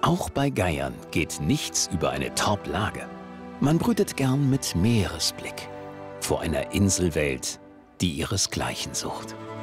Auch bei Geiern geht nichts über eine Top-Lage. Man brütet gern mit Meeresblick vor einer Inselwelt, die ihresgleichen sucht.